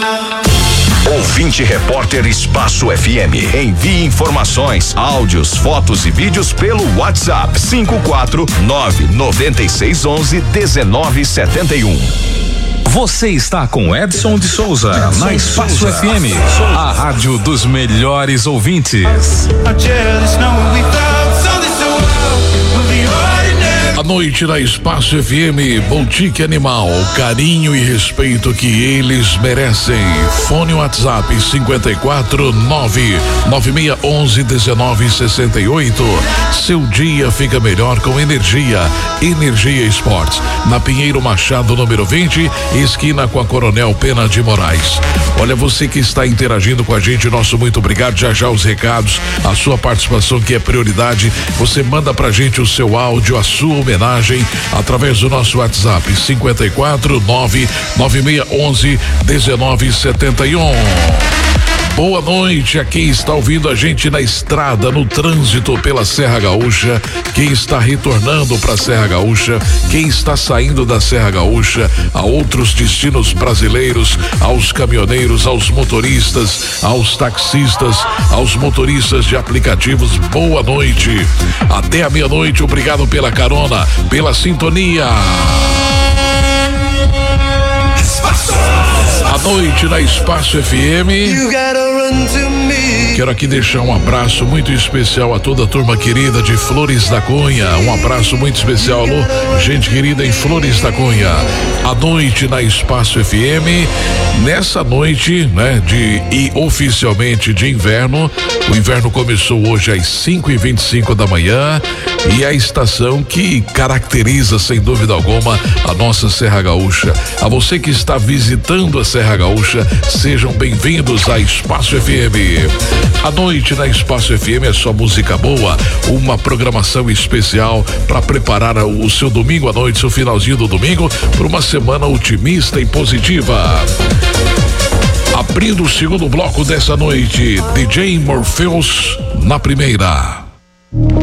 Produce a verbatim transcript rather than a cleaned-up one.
Ouvinte Repórter Espaço F M. Envie informações, áudios, fotos e vídeos pelo WhatsApp cinco quatro nove nove seis um um um nove sete um. Você está com Edson de Souza, Edson na Espaço Souza. F M, a rádio dos melhores ouvintes. À noite na Espaço F M, Boutique Animal, carinho e respeito que eles merecem. Fone WhatsApp cinco quatro nove nove seis um um um nove seis oito. Seu dia fica melhor com energia. Energia Esportes, na Pinheiro Machado, número vinte, esquina com a Coronel Pena de Moraes. Olha, você que está interagindo com a gente, nosso muito obrigado. Já já os recados, a sua participação que é prioridade. Você manda pra gente o seu áudio, a sua homenagem através do nosso WhatsApp cinco quatro nove nove seis um um um nove sete um. Boa noite a quem está ouvindo a gente na estrada, no trânsito pela Serra Gaúcha, quem está retornando para a Serra Gaúcha, quem está saindo da Serra Gaúcha a outros destinos brasileiros, aos caminhoneiros, aos motoristas, aos taxistas, aos motoristas de aplicativos. Boa noite. Até a meia-noite, obrigado pela carona, pela sintonia. À noite na Espaço F M. Quero aqui deixar um abraço muito especial a toda a turma querida de Flores da Cunha. Um abraço muito especial, alô, gente querida em Flores da Cunha. À noite na Espaço F M, nessa noite, né, de e oficialmente de inverno. O inverno começou hoje às cinco e vinte e cinco da manhã e a estação que caracteriza, sem dúvida alguma, a nossa Serra Gaúcha. A você que está visitando a Serra Gaúcha, sejam bem-vindos a Espaço F M. À noite na Espaço F M é só música boa, uma programação especial para preparar o seu domingo à noite, seu finalzinho do domingo, para uma semana otimista e positiva. Abrindo o segundo bloco dessa noite, D J Morpheus na primeira.